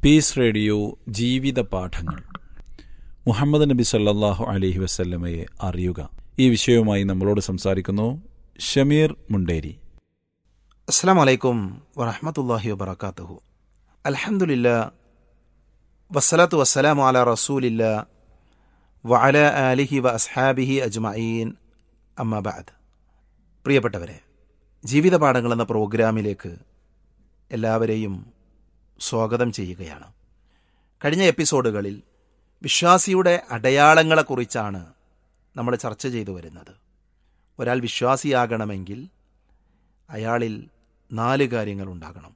Piece radio ജീവിത പാഠങ്ങൾ. മുഹമ്മദ് നബി സല്ലല്ലാഹു അലൈഹി വസല്ലമയെ അറിയുക. ഈ വിഷയവുമായി നമ്മളോട് സംസാരിക്കുന്നു ഷമീർ മുണ്ടേരി. അസ്സലാമു അലൈക്കും വറഹ്മത്തുള്ളാഹി വബറകാതുഹു. അൽഹംദുലില്ലാഹ് വസ്സലാത്തു വസ്സലാമു അലാ റസൂലില്ലാഹ് വഅലാ ആലിഹി വഅസ്ഹാബിഹി അജ്മഈൻ. അമ്മാ ബഅദ്. പ്രിയപ്പെട്ടവരെ, ജീവിത പാഠങ്ങൾ എന്ന പ്രോഗ്രാമിലേക്ക് എല്ലാവരെയും സ്വാഗതം ചെയ്യുകയാണ്. കഴിഞ്ഞ എപ്പിസോഡുകളിൽ വിശ്വാസിയുടെ അടയാളങ്ങളെക്കുറിച്ചാണ് നമ്മൾ ചർച്ച ചെയ്തു വരുന്നത്. ഒരാൾ വിശ്വാസിയാകണമെങ്കിൽ അയാളിൽ 4 കാര്യങ്ങൾ ഉണ്ടാകണം.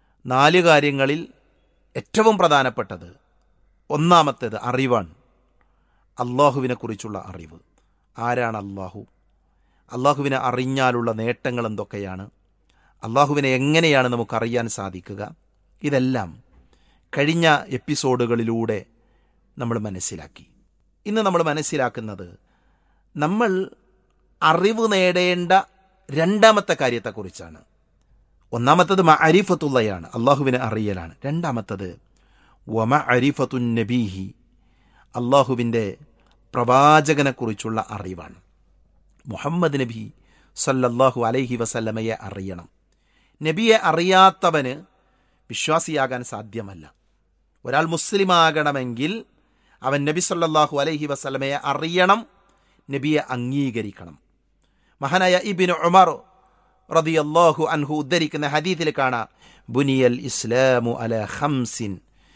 4 കാര്യങ്ങളിൽ ഏറ്റവും പ്രധാനപ്പെട്ടത് ഒന്നാമത്തേത് അറിവാണ്. അള്ളാഹുവിനെ കുറിച്ചുള്ള അറിവ്. ആരാണ് അള്ളാഹു? അള്ളാഹുവിനെ അറിഞ്ഞാലുള്ള നേട്ടങ്ങൾ എന്തൊക്കെയാണ്? അള്ളാഹുവിനെ എങ്ങനെയാണ് നമുക്കറിയാൻ സാധിക്കുക? ഇതെല്ലാം കഴിഞ്ഞ എപ്പിസോഡുകളിലൂടെ നമ്മൾ മനസ്സിലാക്കി. ഇന്ന് നമ്മൾ മനസ്സിലാക്കുന്നത് നമ്മൾ അറിവ് നേടേണ്ട രണ്ടാമത്തെ കാര്യത്തെക്കുറിച്ചാണ്. ഒന്നാമത്തത് മഅരിഫത്തുള്ളയാണ്, അള്ളാഹുവിനെ അറിയലാണ്. രണ്ടാമത്തത് വമഅരിഫത്തുൻ നബീഹി, അള്ളാഹുവിൻ്റെ പ്രവാചകനെക്കുറിച്ചുള്ള അറിവാണ്. മുഹമ്മദ് നബി സല്ലല്ലാഹു അലൈഹി വസല്ലമയെ അറിയണം. നബിയെ അറിയാത്തവന് വിശ്വാസിയാകാൻ സാധ്യമല്ല. ഒരാൾ മുസ്ലിമാകണമെങ്കിൽ അവൻ നബി സല്ലല്ലാഹു അലൈഹി വസല്ലമയെ അറിയണം, നബിയെ അംഗീകരിക്കണം. മഹാനായ ഇബ്നു ഉമർ റളിയല്ലാഹു അൻഹു ഉദ്ധരിക്കുന്ന ഹദീസിൽ കാണാം, ബുനിയൽ ഇസ്ലാമു അലാ ഖംസിൻ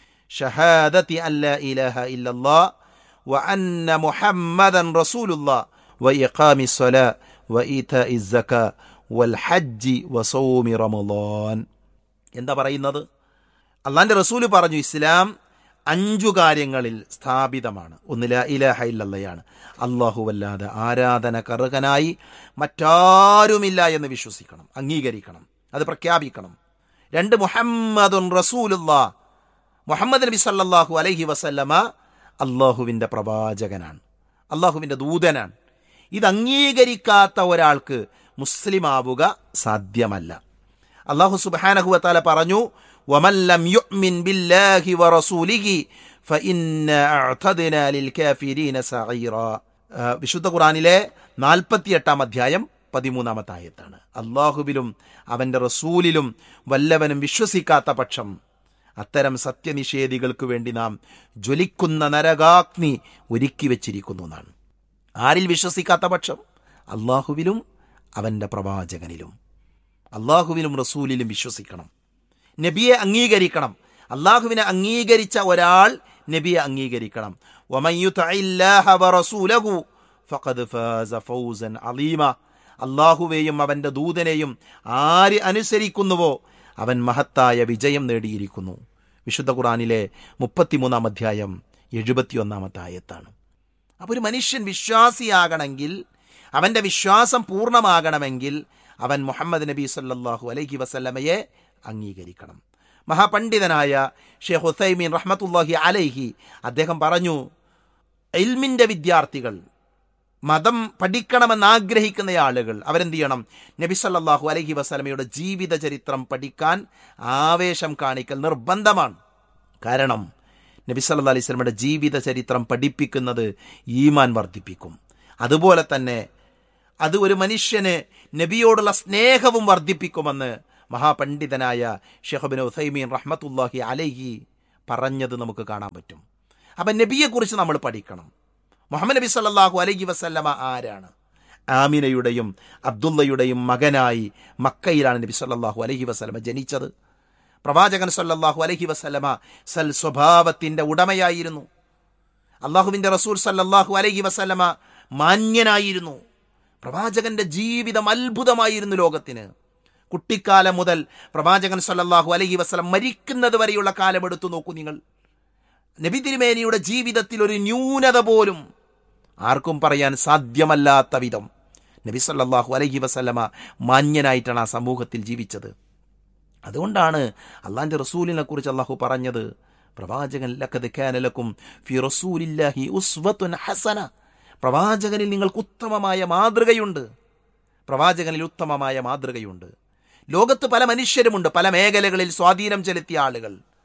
ഷഹാദതി അല്ലാ ഇലാഹ ഇല്ലല്ലാഹ് വ അന്ന മുഹമ്മദൻ റസൂലുള്ളാഹ് വ ഇഖാമിസ് സ്വലാ വ ഈതാഇസ് സകാ വൽ ഹജ്ജി വ സൗമി റമളാൻ. എന്താ പറയുന്നത്? അള്ളാന്റെ റസൂല് പറഞ്ഞു, ഇസ്ലാം 5 കാര്യങ്ങളിൽ സ്ഥാപിതമാണ്. ഒന്ന് ലാ ഇലാഹ ഇല്ലല്ലാഹയാണ്, അല്ലാഹുവല്ലാതെ ആരാധനക്കർഹനായി മറ്റാരുമില്ല എന്ന് വിശ്വസിക്കണം, അംഗീകരിക്കണം, അത് പ്രഖ്യാപിക്കണം. 2 മുഹമ്മദുൻ റസൂലുള്ളാഹ്, മുഹമ്മദ് നബി സല്ലല്ലാഹു അലൈഹി വസല്ലമ അള്ളാഹുവിൻ്റെ പ്രവാചകനാണ്, അള്ളാഹുവിൻ്റെ ദൂതനാണ്. ഇത് അംഗീകരിക്കാത്ത ഒരാൾക്ക് മുസ്ലിമാവുക സാധ്യമല്ല. അല്ലാഹു സുബ്ഹാനഹു വ തആല പറഞ്ഞു, വമൻ ലം യുഅ്മിൻ ബില്ലാഹി വറസൂലിഹി ഫഇന്നാ അഅ്തദ്നാ ലിൽകാഫിരീന സഈറാ. വിശുദ്ധ ഖുർആനിലെ 48-ാം അധ്യായം 13-ാമത്തെ ആയത്താണ്. അല്ലാഹുവിലും അവൻ്റെ റസൂലിലും വല്ലവനും വിശ്വസിക്കാത്ത പക്ഷം അത്തരം സത്യനിഷേധികൾക്ക് വേണ്ടി നാം ജ്വലിക്കുന്ന നരകാഗ്നി ഒരുക്കി വെച്ചിരിക്കുന്നു എന്നാണ്. ആരിൽ വിശ്വസിക്കാത്ത പക്ഷം? അല്ലാഹുവിലും അവൻ്റെ പ്രവാചകനിലും, അള്ളാഹുവിലും റസൂലിലും വിശ്വസിക്കണം, നബിയെ അംഗീകരിക്കണം. അള്ളാഹുവിനെ അംഗീകരിച്ച ഒരാൾ നബിയെ അംഗീകരിക്കണം. വമൻ യുതഇല്ലാഹ വറസൂലഹു ഫഖദ് ഫാസ ഫൗസൻ അളീമ. അള്ളാഹുവേയും അവൻ്റെ ദൂതനെയും ആര് അനുസരിക്കുന്നുവോ അവൻ മഹത്തായ വിജയം നേടിയിരിക്കുന്നു. വിശുദ്ധ ഖുർആനിലെ 33-ാം അധ്യായം 71-ാമത്തെ ആയത്താണ്. അപ്പോൾ ഒരു മനുഷ്യൻ വിശ്വാസിയാകണമെങ്കിൽ, അവൻ്റെ വിശ്വാസം പൂർണ്ണമാകണമെങ്കിൽ അവൻ മുഹമ്മദ് നബി സല്ലല്ലാഹു അലൈഹി വസല്ലമയെ അംഗീകരിക്കണം. മഹാപണ്ഡിതനായ ഷെയ്ഖ് ഉസൈമീൻ റഹ്മത്തുള്ളാഹി അലൈഹി അദ്ദേഹം പറഞ്ഞു, ഇൽമിൻ്റെ വിദ്യാർത്ഥികൾ, മതം പഠിക്കണമെന്ന് ആഗ്രഹിക്കുന്ന ആളുകൾ അവരെന്ത് ചെയ്യണം? നബി സല്ലല്ലാഹു അലൈഹി വസല്ലമയുടെ ജീവിത ചരിത്രം പഠിക്കാൻ ആവേശം കാണിക്കൽ നിർബന്ധമാണ്. കാരണം നബി സല്ലല്ലാഹു അലൈഹി വസല്ലമയുടെ ജീവിത ചരിത്രം പഠിപ്പിക്കുന്നത് ഈമാൻ വർദ്ധിപ്പിക്കും. അതുപോലെ തന്നെ അത് ഒരു മനുഷ്യന് നബിയോടുള്ള സ്നേഹവും വർദ്ധിപ്പിക്കുമെന്ന് മഹാപണ്ഡിതനായ ഷെയ്ഖ് ഇബ്നു ഉസൈമീൻ റഹ്മത്തുള്ളാഹി അലൈഹി പറഞ്ഞത് നമുക്ക് കാണാൻ പറ്റും. അപ്പം നബിയെക്കുറിച്ച് നമ്മൾ പഠിക്കണം. മുഹമ്മദ് നബി സല്ലല്ലാഹു അലൈഹി വസല്ലമ ആരാണ്? ആമിനയുടെയും അബ്ദുള്ളയുടെയും മകനായി മക്കയിലാണ് നബി സല്ലല്ലാഹു അലൈഹി വസല്ലമ ജനിച്ചത്. പ്രവാചകൻ സല്ലല്ലാഹു അലൈഹി വസല്ലമ സൽ സ്വഭാവത്തിൻ്റെ ഉടമയായിരുന്നു. അള്ളാഹുവിൻ്റെ റസൂൽ സല്ലല്ലാഹു അലൈഹി വസല്ലമ മാന്യനായിരുന്നു. പ്രവാചകന്റെ ജീവിതം അത്ഭുതമായിരുന്നു ലോകത്തിന്. കുട്ടിക്കാലം മുതൽ പ്രവാചകൻ സല്ലല്ലാഹു അലൈഹി വസല്ലം മരിക്കുന്നത് വരെയുള്ള കാലം എടുത്തു നോക്കൂ നിങ്ങൾ. നബി തിരുമേനിയുടെ ജീവിതത്തിൽ ഒരു ന്യൂനത പോലും ആർക്കും പറയാൻ സാധ്യമല്ലാത്ത വിധം നബി സല്ലല്ലാഹു അലൈഹി വസല്ലമ മാന്യനായിട്ടാണ് ആ സമൂഹത്തിൽ ജീവിച്ചത്. അതുകൊണ്ടാണ് അള്ളാഹിൻ്റെ റസൂലിനെ കുറിച്ച് അള്ളാഹു പറഞ്ഞത്, പ്രവാചകൻ ലഖദ് കാന ലക്കും ഫി റസൂലില്ലാഹി ഉസ്വത്തുൻ ഹസന. പ്രവാചകനിൽ നിങ്ങൾക്ക് ഉത്തമമായ മാതൃകയുണ്ട്. പ്രവാചകനിൽ ഉത്തമമായ മാതൃകയുണ്ട്. ലോകത്ത് പല മനുഷ്യരുമുണ്ട്, പല മേഖലകളിൽ സ്വാധീനം ചെലുത്തിയ ആളുകൾ.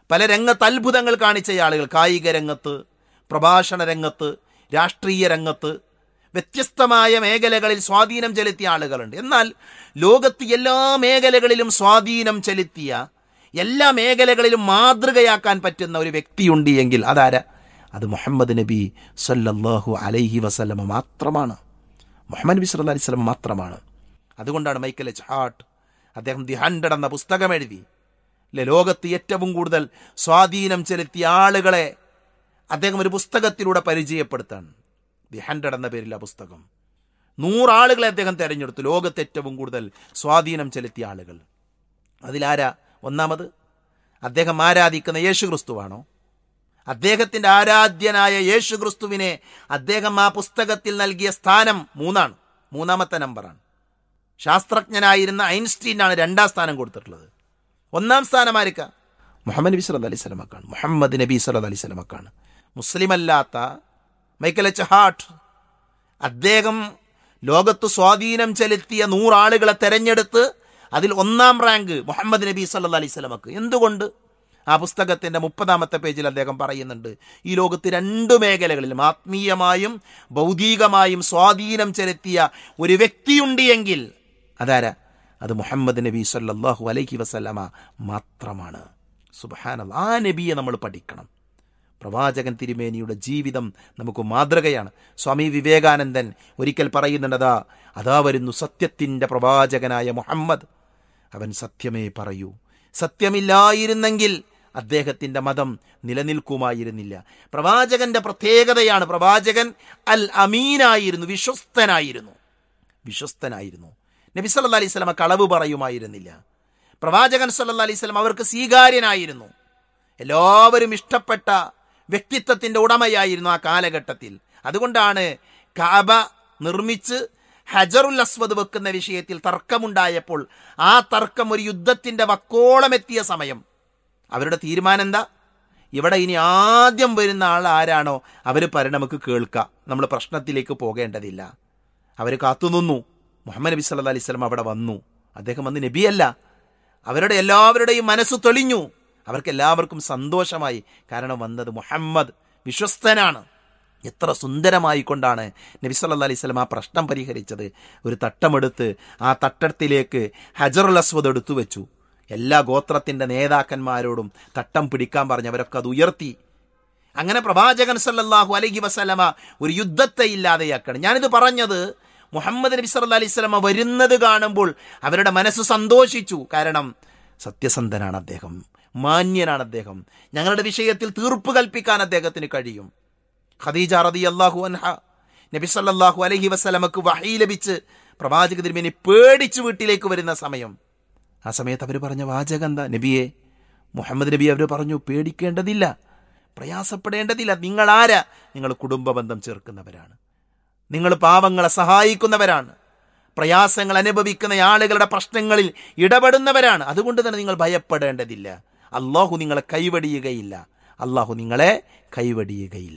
പല രംഗത്ത് അത്ഭുതങ്ങൾ കാണിച്ച ആളുകൾ, കായിക രംഗത്ത്, പ്രഭാഷണ രംഗത്ത്, രാഷ്ട്രീയ രംഗത്ത്, വ്യത്യസ്തമായ മേഖലകളിൽ സ്വാധീനം ചെലുത്തിയ ആളുകളുണ്ട്. എന്നാൽ ലോകത്ത് എല്ലാ മേഖലകളിലും സ്വാധീനം ചെലുത്തിയ, എല്ലാ മേഖലകളിലും മാതൃകയാക്കാൻ പറ്റുന്ന ഒരു വ്യക്തിയുണ്ട് എങ്കിൽ അതാരാ? അത് മുഹമ്മദ് നബി സല്ലല്ലാഹു അലൈഹി വസല്ലമ മാത്രമാണ്. മുഹമ്മദ് നബി സല്ലല്ലാഹു അലൈഹി വസല്ലമ മാത്രമാണ്. അതുകൊണ്ടാണ് മൈക്കൽ എച്ച് ഹാർട്ട് അദ്ദേഹം ദി 100 എന്ന പുസ്തകം എഴുതി. ലോകത്ത് ഏറ്റവും കൂടുതൽ സ്വാധീനം ചെലുത്തിയ ആളുകളെ അദ്ദേഹം ഒരു പുസ്തകത്തിലൂടെ പരിചയപ്പെടുത്താണ്. ദി 100 എന്ന പേരിൽ ആ പുസ്തകം. 100 ആളുകളെ അദ്ദേഹം തെരഞ്ഞെടുത്തു, ലോകത്ത് ഏറ്റവും കൂടുതൽ സ്വാധീനം ചെലുത്തിയ ആളുകൾ. അതിലാരാ ഒന്നാമത്? അദ്ദേഹം ആരാധിക്കുന്ന യേശു ക്രിസ്തുവാണോ? അദ്ദേഹത്തിൻ്റെ ആരാധ്യനായ യേശു ക്രിസ്തുവിനെ അദ്ദേഹം ആ പുസ്തകത്തിൽ നൽകിയ സ്ഥാനം 3ആണ്, 3ാമത്തെ നമ്പറാണ്. ശാസ്ത്രജ്ഞനായിരുന്ന ഐൻസ്റ്റീനാണ് 2ാം സ്ഥാനം കൊടുത്തിട്ടുള്ളത്. 1ാം സ്ഥാനം ആർക്കാ? മുഹമ്മദ് നബി സല്ലല്ലാഹു അലൈഹി വസല്ലമക്കാണ്. മുഹമ്മദ് നബി സല്ലല്ലാഹു അലൈഹി വസല്ലമക്കാണ്. മുസ്ലിം അല്ലാത്ത മൈക്കൽ എച്ച് ഹാർട്ട് അദ്ദേഹം ലോകത്ത് സ്വാധീനം ചെലുത്തിയ 100 ആളുകളെ തെരഞ്ഞെടുത്ത് അതിൽ 1ാം റാങ്ക് മുഹമ്മദ് നബി സല്ലല്ലാഹു അലൈഹി വസല്ലമക്ക്. എന്തുകൊണ്ട്? ആ പുസ്തകത്തിൻ്റെ 30ാമത്തെ പേജിൽ അദ്ദേഹം പറയുന്നുണ്ട്, ഈ ലോകത്ത് 2 മേഖലകളിലും ആത്മീയമായും ഭൗതികമായും സ്വാധീനം ചെലുത്തിയ ഒരു വ്യക്തിയുണ്ട് എങ്കിൽ അതാരാ? അത് മുഹമ്മദ് നബി സല്ലല്ലാഹു അലൈഹി വസല്ലമ മാത്രമാണ്. സുബ്ഹാനല്ലാഹ്. ആ നബിയെ നമ്മൾ പഠിക്കണം. പ്രവാചകൻ തിരുമേനിയുടെ ജീവിതം നമുക്ക് മാതൃകയാണ്. സ്വാമി വിവേകാനന്ദൻ ഒരിക്കൽ പറയുന്നുണ്ട്, അതാ വരുന്നു സത്യത്തിൻ്റെ പ്രവാചകനായ മുഹമ്മദ്, അവൻ സത്യമേ പറയൂ, സത്യമില്ലായിരുന്നെങ്കിൽ അദ്ദേഹത്തിൻ്റെ മതം നിലനിൽക്കുമായിരുന്നില്ല. പ്രവാചകന്റെ പ്രത്യേകതയാണ്, പ്രവാചകൻ അൽ അമീനായിരുന്നു, വിശ്വസ്തനായിരുന്നു. നബി സല്ലല്ലാഹു അലൈഹി വസല്ലമ കളവ് പറയുമായിരുന്നില്ല. പ്രവാചകൻ സല്ലല്ലാഹു അലൈഹി വസല്ലം അവർക്ക് സ്വീകാര്യനായിരുന്നു. എല്ലാവരും ഇഷ്ടപ്പെട്ട വ്യക്തിത്വത്തിൻ്റെ ഉടമയായിരുന്നു ആ കാലഘട്ടത്തിൽ. അതുകൊണ്ടാണ് കഅബ നിർമ്മിച്ച് ഹജറുൽ അസ്വദ് വെക്കുന്ന വിഷയത്തിൽ തർക്കമുണ്ടായപ്പോൾ ആ തർക്കം ഒരു യുദ്ധത്തിൻ്റെ വക്കോളം എത്തിയ സമയം അവരുടെ തീരുമാനം എന്താ? ഇവിടെ ഇനി ആദ്യം വരുന്ന ആൾ ആരാണോ അവർ പറയണം, നമുക്ക് കേൾക്കാം, നമ്മൾ പ്രശ്നത്തിലേക്ക് പോകേണ്ടതില്ല. അവർ കാത്തുനിന്നു. മുഹമ്മദ് നബി സല്ലല്ലാഹു അലൈഹി വസല്ലം അവിടെ വന്നു. അദ്ദേഹം വന്ന് നബിയല്ല, അവരുടെ എല്ലാവരുടെയും മനസ്സ് തെളിഞ്ഞു. അവർക്ക് എല്ലാവർക്കും സന്തോഷമായി. കാരണം വന്നത് മുഹമ്മദ് വിശ്വസ്തനാണ്. എത്ര സുന്ദരമായി കൊണ്ടാണ് നബി സല്ലല്ലാഹു അലൈഹി വസല്ലം ആ പ്രശ്നം പരിഹരിച്ചത്. ഒരു തട്ടമെടുത്ത് ആ തട്ടത്തിലേക്ക് ഹജറുൽ അസ്വദ് എടുത്തു വെച്ചു. എല്ലാ ഗോത്രത്തിൻ്റെ നേതാക്കന്മാരോടും തട്ടം പിടിക്കാൻ പറഞ്ഞവരൊക്കെ അത് ഉയർത്തി. അങ്ങനെ പ്രവാചകൻ സല്ലല്ലാഹു അലൈഹി വസല്ലമ ഒരു യുദ്ധത്തെ ഇല്ലാതെയാക്കണം. ഞാനിത് പറഞ്ഞത് മുഹമ്മദ് നബി സല്ലല്ലാഹു അലൈഹി വസല്ലമ വരുന്നത് കാണുമ്പോൾ അവരുടെ മനസ്സ് സന്തോഷിച്ചു. കാരണം സത്യസന്ധനാണ് അദ്ദേഹം, മാന്യനാണ് അദ്ദേഹം, ഞങ്ങളുടെ വിഷയത്തിൽ തീർപ്പ് കൽപ്പിക്കാൻ അദ്ദേഹത്തിന് കഴിയും. ഖദീജ റളിയല്ലാഹു അൻഹ നബി സല്ലല്ലാഹു അലൈഹി വസല്ലമക്ക് വഹീ ലഭിച്ച് പ്രവാചക തിരുമേനി പേടിച്ച് വീട്ടിലേക്ക് വരുന്ന സമയം, ആ സമയത്ത് അവർ പറഞ്ഞ വാചകം എന്താ? നബിയെ, മുഹമ്മദ് നബി അവർ പറഞ്ഞു, പേടിക്കേണ്ടതില്ല, പ്രയാസപ്പെടേണ്ടതില്ല. നിങ്ങൾ ആരാ? നിങ്ങൾ കുടുംബ ബന്ധം ചേർക്കുന്നവരാണ്, നിങ്ങൾ പാവങ്ങളെ സഹായിക്കുന്നവരാണ്, പ്രയാസങ്ങൾ അനുഭവിക്കുന്ന ആളുകളുടെ പ്രശ്നങ്ങളിൽ ഇടപെടുന്നവരാണ്. അതുകൊണ്ട് തന്നെ നിങ്ങൾ ഭയപ്പെടേണ്ടതില്ല. അള്ളാഹു നിങ്ങളെ കൈവടിയുകയില്ല, അള്ളാഹു നിങ്ങളെ കൈവടിയുകയില്ല.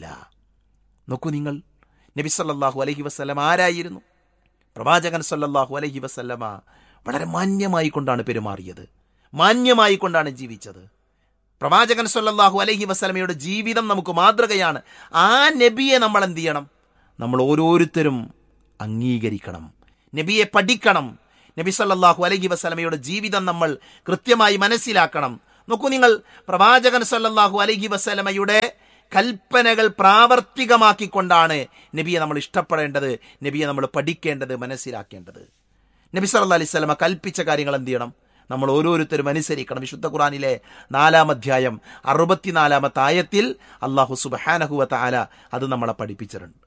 നോക്കൂ നിങ്ങൾ, നബി സല്ലല്ലാഹു അലൈഹി വസല്ലം ആരായിരുന്നു? പ്രവാചകൻ സല്ലല്ലാഹു അലൈഹി വസല്ലമ വളരെ മാന്യമായി കൊണ്ടാണ് പെരുമാറിയത്, മാന്യമായി കൊണ്ടാണ് ജീവിച്ചത്. പ്രവാചകൻ സല്ലല്ലാഹു അലൈഹി വസല്ലമയുടെ ജീവിതം നമുക്ക് മാതൃകയാണ്. ആ നബിയെ നമ്മൾ എന്ത് ചെയ്യണം? നമ്മൾ ഓരോരുത്തരും അംഗീകരിക്കണം, നബിയെ പഠിക്കണം. നബി സല്ലല്ലാഹു അലൈഹി വസല്ലമയുടെ ജീവിതം നമ്മൾ കൃത്യമായി മനസ്സിലാക്കണം. നോക്കൂ നിങ്ങൾ, പ്രവാചകൻ സല്ലല്ലാഹു അലൈഹി വസല്ലമയുടെ കൽപ്പനകൾ പ്രാവർത്തികമാക്കിക്കൊണ്ടാണ് നബിയെ നമ്മൾ ഇഷ്ടപ്പെടേണ്ടത്, നബിയെ നമ്മൾ പഠിക്കേണ്ടത്, മനസ്സിലാക്കേണ്ടത്. നബി സല്ലല്ലാഹു അലൈഹി വസല്ലമ കൽപ്പിച്ച കാര്യങ്ങൾ എന്ത് ചെയ്യണം? നമ്മൾ ഓരോരുത്തരും അനുസരിക്കണം. വിശുദ്ധ ഖുർആനിലെ 4-ാം അധ്യായം 64-ാമത്തെ ആയത്തിൽ അല്ലാഹു സുബ്ഹാനഹു വ തആല അത് നമ്മളെ പഠിപ്പിച്ചിട്ടുണ്ട്.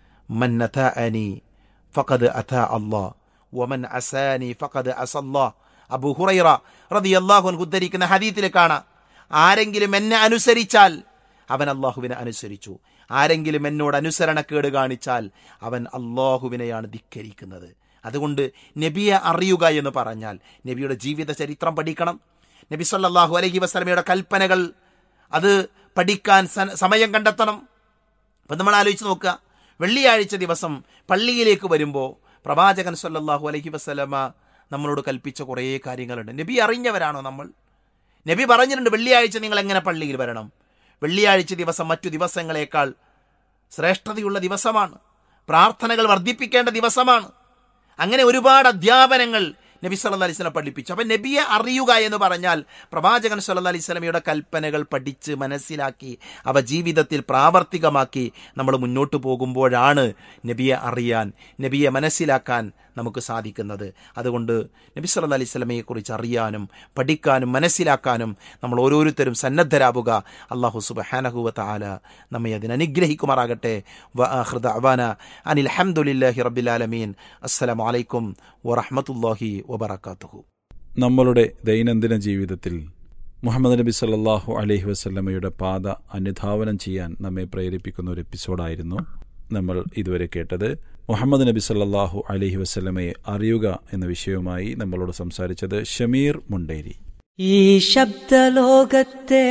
മൻ അതാഅനി ഫഖദ് അതാ അല്ലാഹ് വമൻ അസാനി ഫഖദ് അസല്ലാഹ്. അബൂ ഹുറൈറ റളിയല്ലാഹു അൻഹു ഉദ്ധരിക്കുന്ന ഹദീസിൽ കാണാം, ആരെങ്കിലും എന്നെ അനുസരിച്ചാൽ അവൻ അള്ളാഹുവിനെ അനുസരിച്ചു, ആരെങ്കിലും എന്നോട് അനുസരണക്കേട് കാണിച്ചാൽ അവൻ അള്ളാഹുവിനെയാണ് ധിക്കരിക്കുന്നത്. അതുകൊണ്ട് നബിയെ അറിയുക എന്ന് പറഞ്ഞാൽ നബിയുടെ ജീവിത ചരിത്രം പഠിക്കണം. നബി സല്ലല്ലാഹു അലൈഹി വസല്ലമയുടെ കൽപ്പനകൾ അത് പഠിക്കാൻ സമയം കണ്ടെത്തണം. അപ്പം നമ്മൾ ആലോചിച്ച് നോക്കുക, വെള്ളിയാഴ്ച ദിവസം പള്ളിയിലേക്ക് വരുമ്പോൾ പ്രവാചകൻ സല്ലല്ലാഹു അലൈഹി വസല്ലമ നമ്മളോട് കൽപ്പിച്ച കുറേ കാര്യങ്ങളുണ്ട്. നബി അറിഞ്ഞവരാണോ നമ്മൾ? നബി പറഞ്ഞിട്ടുണ്ട്, വെള്ളിയാഴ്ച നിങ്ങൾ എങ്ങനെ പള്ളിയിൽ വരണം. വെള്ളിയാഴ്ച ദിവസം മറ്റു ദിവസങ്ങളേക്കാൾ ശ്രേഷ്ഠതയുള്ള ദിവസമാണ്. പ്രാർത്ഥനകൾ വർദ്ധിപ്പിക്കേണ്ട ദിവസമാണ്. അങ്ങനെ ഒരുപാട് അധ്യാപനങ്ങൾ നബി സല്ലല്ലാഹു അലൈഹി വസല്ലം പഠിപ്പിച്ചു. അപ്പം നബിയെ അറിയുക എന്ന് പറഞ്ഞാൽ പ്രവാചകൻ സല്ലല്ലാഹു അലൈഹി വസല്ലമയുടെ കൽപ്പനകൾ പഠിച്ച് മനസ്സിലാക്കി അവ ജീവിതത്തിൽ പ്രാവർത്തികമാക്കി നമ്മൾ മുന്നോട്ട് പോകുമ്പോഴാണ് നബിയെ അറിയാൻ, നബിയെ മനസ്സിലാക്കാൻ നമുക്ക് സാധിക്കുന്നത്. അതുകൊണ്ട് നബി സല്ലല്ലാഹു അലൈഹി വസല്ലമയെക്കുറിച്ച് അറിയാനും പഠിക്കാനും മനസ്സിലാക്കാനും നമ്മൾ ഓരോരുത്തരും സന്നദ്ധരാവുക. അല്ലാഹു സുബ്ഹാനഹു വ തആല നമ്മെ അതിന് അനുഗ്രഹിക്കുമാറാകട്ടെ. വആഖിറു ദഅവാന അനിൽ ഹംദുലില്ലാഹി റബ്ബിൽ ആലമീൻ. അസ്സലാമു അലൈക്കും വറഹ്മത്തുള്ളാഹി വബറകാതുഹു. നമ്മളുടെ ദൈനംദിന ജീവിതത്തിൽ മുഹമ്മദ് നബി സല്ലല്ലാഹു അലൈഹി വസല്ലമയുടെ പാത അനുധാവനം ചെയ്യാൻ നമ്മെ പ്രേരിപ്പിക്കുന്ന ഒരു എപ്പിസോഡായിരുന്നു നമ്മൾ ഇതുവരെ കേട്ടത്. മുഹമ്മദ് നബി സല്ലല്ലാഹു അലൈഹി വസല്ലമയെ അറിയുക എന്ന വിഷയവുമായി നമ്മളോട് സംസാരിച്ചത് ഷമീർ മുണ്ടേരി. ഈ ശബ്ദലോകത്തെ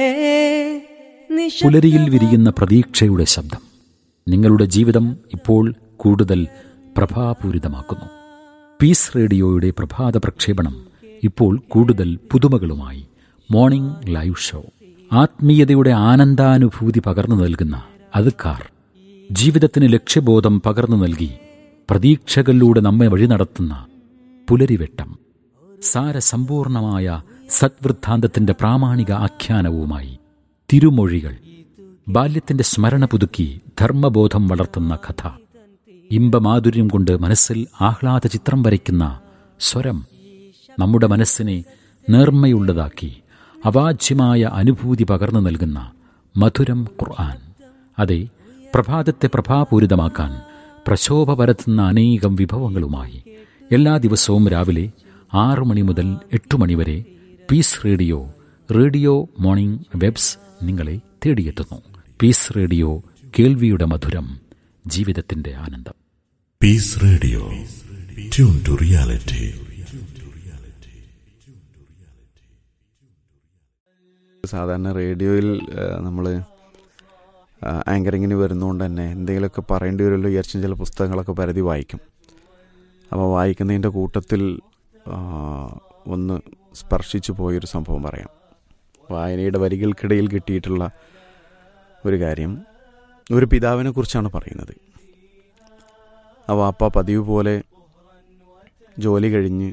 പുലരിയിൽ വിരിയുന്ന പ്രതീക്ഷയുടെ ശബ്ദം നിങ്ങളുടെ ജീവിതം ഇപ്പോൾ കൂടുതൽ പ്രഭാപൂരിതമാക്കുന്നു. പീസ് റേഡിയോയുടെ പ്രഭാത പ്രക്ഷേപണം ഇപ്പോൾ കൂടുതൽ പുതുമകളുമായി. മോർണിംഗ് ലൈവ് ഷോ, ആത്മീയതയുടെ ആനന്ദാനുഭൂതി പകർന്നു നൽകുന്ന അദ്കാർ, ജീവിതത്തിന് ലക്ഷ്യബോധം പകർന്നു നൽകി പ്രതീക്ഷകളിലൂടെ നമ്മെ വഴി നടത്തുന്ന പുലരിവെട്ടം, സാരസമ്പൂർണമായ സദ്വൃത്താന്തത്തിന്റെ പ്രാമാണിക ആഖ്യാനവുമായി തിരുമൊഴികൾ, ബാല്യത്തിന്റെ സ്മരണ പുതുക്കി ധർമ്മബോധം വളർത്തുന്ന കഥ, ഇമ്പമാധുര്യം കൊണ്ട് മനസ്സിൽ ആഹ്ലാദ ചിത്രം വരയ്ക്കുന്ന സ്വരം, നമ്മുടെ മനസ്സിനെ നേർമ്മയുള്ളതാക്കി അവാച്യമായ അനുഭൂതി പകർന്നു നൽകുന്ന മധുരം ഖുർആൻ. അതെ, പ്രഭാതത്തെ പ്രഭാപൂരിതമാക്കാൻ പ്രശോഭ പരത്തുന്ന അനേകം വിഭവങ്ങളുമായി എല്ലാ ദിവസവും രാവിലെ 6 മണി മുതൽ 8 മണി വരെ piece radio, radio morning webs നിങ്ങളെ തേടിയെത്തുന്നു. പീസ് റേഡിയോ, കേൾവിയുടെ മധുരം, ജീവിതത്തിന്റെ ആനന്ദം. Piece radio, tune to reality. സാധാരണ റേഡിയോയിൽ നമ്മൾ ആങ്കറിങ്ങിന് വരുന്നതുകൊണ്ട് തന്നെ എന്തെങ്കിലുമൊക്കെ പറയേണ്ടി വരുമല്ലോ വിചാരിച്ചും ചില പുസ്തകങ്ങളൊക്കെ പരതി വായിക്കും. അപ്പോൾ വായിക്കുന്നതിൻ്റെ കൂട്ടത്തിൽ ഒന്ന് സ്പർശിച്ചു പോയൊരു സംഭവം പറയാം. വായനയുടെ വരികൾക്കിടയിൽ കിട്ടിയിട്ടുള്ള ഒരു കാര്യം, ഒരു പിതാവിനെ കുറിച്ചാണ് പറയുന്നത്. ആ വാപ്പ പതിവ് പോലെ ജോലി കഴിഞ്ഞ്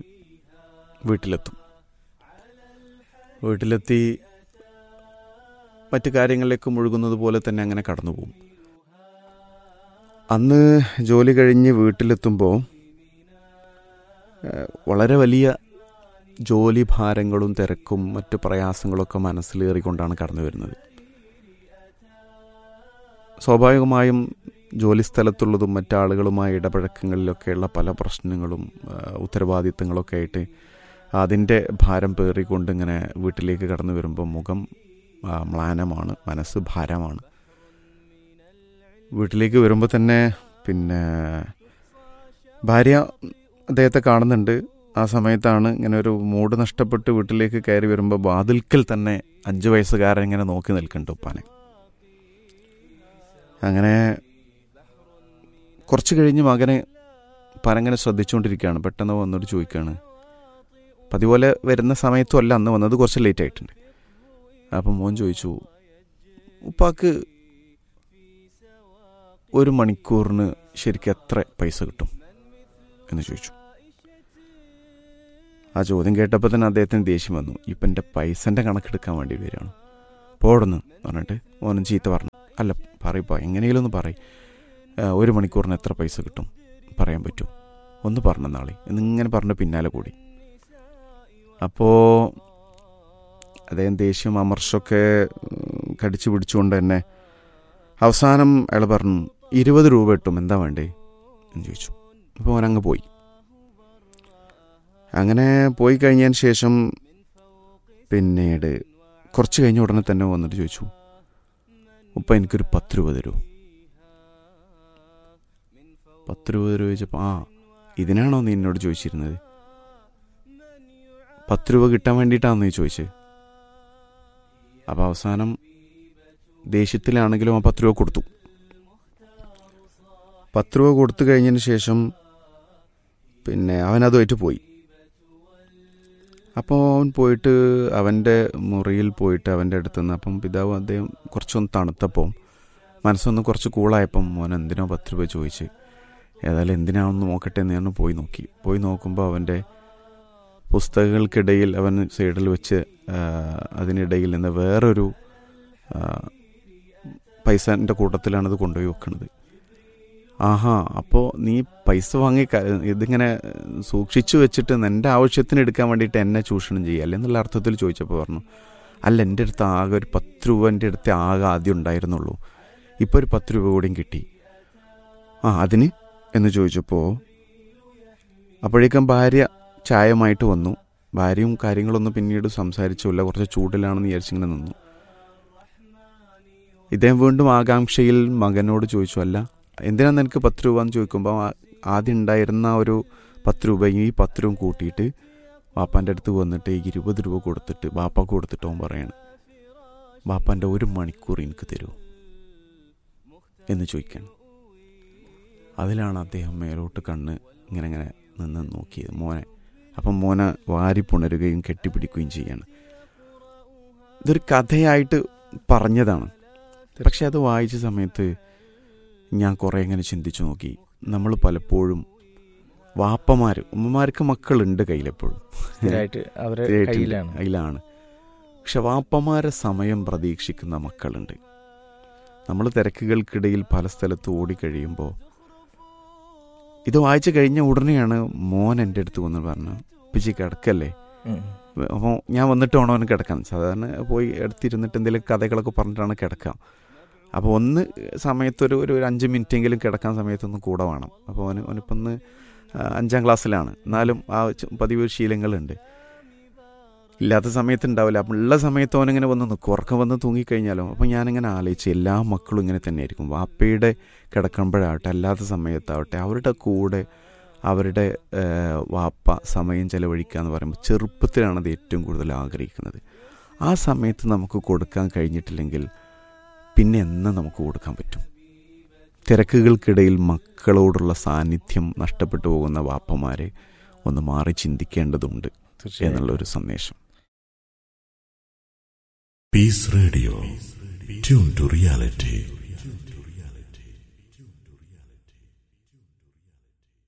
വീട്ടിലെത്തി മറ്റു കാര്യങ്ങളിലേക്ക് മുഴുകുന്നത് പോലെ തന്നെ അങ്ങനെ കടന്നു പോകും. അന്ന് ജോലി കഴിഞ്ഞ് വീട്ടിലെത്തുമ്പോൾ വളരെ വലിയ ജോലി ഭാരങ്ങളും തിരക്കും മറ്റു പ്രയാസങ്ങളൊക്കെ മനസ്സിലേറിക്കൊണ്ടാണ് കടന്നു വരുന്നത്. സ്വാഭാവികമായും ജോലി സ്ഥലത്തുള്ളതും മറ്റാളുകളുമായി ഇടപഴക്കങ്ങളിലൊക്കെയുള്ള പല പ്രശ്നങ്ങളും ഉത്തരവാദിത്തങ്ങളൊക്കെ ആയിട്ട് അതിൻ്റെ ഭാരം പേറിക്കൊണ്ട് ഇങ്ങനെ വീട്ടിലേക്ക് കടന്നു വരുമ്പോൾ മുഖം മ്ലാനമാണ്, മനസ്സ് ഭാരമാണ്. വീട്ടിലേക്ക് വരുമ്പോൾ തന്നെ പിന്നെ ഭാര്യ അദ്ദേഹത്തെ കാണുന്നുണ്ട്. ആ സമയത്താണ് ഇങ്ങനെ ഒരു മൂഡ് നഷ്ടപ്പെട്ട് വീട്ടിലേക്ക് കയറി വരുമ്പോൾ വാതിൽക്കൽ തന്നെ 5 വയസ്സുകാരൻ ഇങ്ങനെ നോക്കി നിൽക്കുന്നുണ്ട് ഉപ്പാനെ. അങ്ങനെ കുറച്ച് കഴിഞ്ഞ് മകനെ പരങ്ങനെ ശ്രദ്ധിച്ചുകൊണ്ടിരിക്കുകയാണ്. പെട്ടെന്ന് വന്നിട്ട് ചോദിക്കുകയാണ്, പതിപോലെ വരുന്ന സമയത്തും അല്ല അന്ന് വന്നത്, കുറച്ച് ലേറ്റ് ആയിട്ടുണ്ട്. അപ്പം മോൻ ചോദിച്ചു, ഉപ്പാക്ക് 1 മണിക്കൂറിന് ശരിക്കും എത്ര പൈസ കിട്ടും എന്ന് ചോദിച്ചു. ആ ചോദ്യം കേട്ടപ്പോൾ തന്നെ അദ്ദേഹത്തിന് ദേഷ്യം വന്നു. ഇപ്പം എൻ്റെ പൈസൻ്റെ കണക്കെടുക്കാൻ വേണ്ടി വരികയാണ്, പോടുന്നു പറഞ്ഞിട്ട് മോനും ചീത്ത പറഞ്ഞു. അല്ല പറയപ്പാ, എങ്ങനെയെങ്കിലും ഒന്ന് പറയും, 1 മണിക്കൂറിന് എത്ര പൈസ കിട്ടും പറയാൻ പറ്റുമോ, ഒന്ന് പറഞ്ഞ നാളെ എന്നിങ്ങനെ പറഞ്ഞ് പിന്നാലെ കൂടി. അപ്പോൾ അദ്ദേഹം ദേഷ്യം അമർഷമൊക്കെ കടിച്ചു പിടിച്ചുകൊണ്ട് തന്നെ അവസാനം അയാൾ പറഞ്ഞു, 20 രൂപ കിട്ടും, എന്താ വേണ്ടേ എന്ന് ചോദിച്ചു. അപ്പോൾ അവനങ്ങ് പോയി. അങ്ങനെ പോയി കഴിഞ്ഞതിന് ശേഷം പിന്നീട് കുറച്ച് കഴിഞ്ഞ ഉടനെ തന്നെ വന്നിട്ട് ചോദിച്ചു, ഉപ്പ എനിക്കൊരു 10 രൂപ തരൂ. 10 രൂപ തരൂ ചോദിച്ചപ്പോൾ, ആ ഇതിനാണോ നീ എന്നോട് ചോദിച്ചിരുന്നത്, 10 രൂപ കിട്ടാൻ വേണ്ടിയിട്ടാണ് നീ ചോദിച്ചത്. അപ്പോൾ അവസാനം ദേഷ്യത്തിലാണെങ്കിലും ആ 10 രൂപ കൊടുത്തു. 10 രൂപ കൊടുത്തു കഴിഞ്ഞതിന് ശേഷം പിന്നെ അവനതുമായിട്ട് പോയി. അപ്പോൾ അവൻ പോയിട്ട് അവൻ്റെ മുറിയിൽ പോയിട്ട് അവൻ്റെ അടുത്ത് നിന്ന്, അപ്പം പിതാവ് അദ്ദേഹം കുറച്ചൊന്ന് തണുത്തപ്പോൾ മനസ്സൊന്ന് കുറച്ച് കൂളായപ്പം മോൻ എന്തിനോ 10 രൂപ ചോദിച്ച്. ഏതായാലും എന്തിനാണെന്ന് നോക്കട്ടെ എന്ന് ഞാൻ പോയി നോക്കുമ്പോൾ അവൻ്റെ പുസ്തകങ്ങൾക്കിടയിൽ അവൻ സൈഡിൽ വെച്ച് അതിനിടയിൽ നിന്ന് വേറൊരു പൈസൻ്റെ കൂട്ടത്തിലാണത് കൊണ്ടുപോയി വെക്കുന്നത്. ആഹാ, അപ്പോൾ നീ പൈസ വാങ്ങി ഇതിങ്ങനെ സൂക്ഷിച്ചു വെച്ചിട്ട് എൻ്റെ ആവശ്യത്തിന് എടുക്കാൻ വേണ്ടിയിട്ട് എന്നെ ചൂഷണം ചെയ്യുക എന്നുള്ള അർത്ഥത്തിൽ ചോദിച്ചപ്പോൾ പറഞ്ഞു, അല്ല, എൻ്റെ അടുത്ത് ആകെ ഒരു 10 രൂപ എൻ്റെ അടുത്ത് ആകെ ആദ്യം ഉണ്ടായിരുന്നുള്ളൂ, ഇപ്പോൾ ഒരു 10 രൂപ കൂടിയും കിട്ടി. അതിന് എന്ന് ചോദിച്ചപ്പോൾ അപ്പോഴേക്കും ഭാര്യ ചായമായിട്ട് വന്നു. ഭാര്യയും കാര്യങ്ങളൊന്നും പിന്നീട് സംസാരിച്ചില്ല, കുറച്ച് ചൂടിലാണെന്ന് വിചാരിച്ചിങ്ങനെ നിന്നു. ഇദ്ദേഹം വീണ്ടും ആകാംക്ഷയിൽ മകനോട് ചോദിച്ചു, അല്ല എന്തിനാണ് എനിക്ക് 10 രൂപ എന്ന് ചോദിക്കുമ്പോൾ ആദ്യം ഉണ്ടായിരുന്ന ഒരു 10 രൂപയും ഈ 10 രൂപ കൂട്ടിയിട്ട് വാപ്പാൻ്റെ അടുത്ത് വന്നിട്ട് 20 രൂപ കൊടുത്തിട്ട് വാപ്പാക്ക് കൊടുത്തിട്ട് അവൻ പറയാണ്, വാപ്പാൻ്റെ 1 മണിക്കൂർ എനിക്ക് തരൂ എന്ന് ചോദിക്കണം. അതിലാണ് അദ്ദേഹം മേലോട്ട് കണ്ണ് ഇങ്ങനെ നിന്ന് നോക്കിയത് മോനെ. അപ്പം മോനെ വാരി പുണരുകയും കെട്ടിപ്പിടിക്കുകയും ചെയ്യാണ്. ഇതൊരു കഥയായിട്ട് പറഞ്ഞതാണ്. പക്ഷെ അത് വായിച്ച സമയത്ത് ഞാൻ കുറേ ഇങ്ങനെ ചിന്തിച്ചു നോക്കി. നമ്മൾ പലപ്പോഴും ഉമ്മമാർക്ക് മക്കളുണ്ട് കയ്യിലെപ്പോഴും, കയ്യിലാണ്. പക്ഷെ വാപ്പമാരെ സമയം പ്രതീക്ഷിക്കുന്ന മക്കളുണ്ട്. നമ്മൾ തിരക്കുകൾക്കിടയിൽ പല സ്ഥലത്ത് ഓടിക്കഴിയുമ്പോൾ ഇത് വായിച്ചു കഴിഞ്ഞ ഉടനെയാണ് മോൻ എൻ്റെ അടുത്ത് വന്ന് പറഞ്ഞു, പിച്ചി കിടക്കല്ലേ. അപ്പോൾ ഞാൻ വന്നിട്ട് വേണം അവന് കിടക്കാൻ. സാധാരണ പോയി എടുത്തിരുന്നിട്ട് എന്തെങ്കിലും കഥകളൊക്കെ പറഞ്ഞിട്ടാണ് കിടക്കാം. അപ്പോൾ ഒന്ന് സമയത്തൊരു 5 മിനിറ്റെങ്കിലും കിടക്കാൻ സമയത്തൊന്നും കൂടെ വേണം. അപ്പോൾ അവനിപ്പം 5ാം ക്ലാസ്സിലാണ്, എന്നാലും ആ പതിവ് ശീലങ്ങളുണ്ട്. ഇല്ലാത്ത സമയത്ത് ഉണ്ടാവില്ല. അപ്പം ഉള്ള സമയത്ത് അവനിങ്ങനെ വന്ന് നിൽക്കും, ഉറക്കം വന്ന് തൂങ്ങിക്കഴിഞ്ഞാലോ. അപ്പം ഞാനിങ്ങനെ ആലോചിച്ച് എല്ലാ മക്കളും ഇങ്ങനെ തന്നെയായിരിക്കും. വാപ്പയുടെ കിടക്കുമ്പോഴാവട്ടെ അല്ലാത്ത സമയത്താവട്ടെ അവരുടെ കൂടെ അവരുടെ വാപ്പ സമയം ചെലവഴിക്കുക എന്ന് പറയുമ്പോൾ ചെറുപ്പത്തിലാണത് ഏറ്റവും കൂടുതൽ ആഗ്രഹിക്കുന്നത്. ആ സമയത്ത് നമുക്ക് കൊടുക്കാൻ കഴിഞ്ഞിട്ടില്ലെങ്കിൽ പിന്നെ എന്ന് നമുക്ക് കൊടുക്കാൻ പറ്റും? തിരക്കുകൾക്കിടയിൽ മക്കളോടുള്ള സാന്നിധ്യം നഷ്ടപ്പെട്ടു പോകുന്ന വാപ്പമാരെ ഒന്ന് മാറി ചിന്തിക്കേണ്ടതുണ്ട് എന്നുള്ളൊരു സന്ദേശം. Piece radio, tune to reality.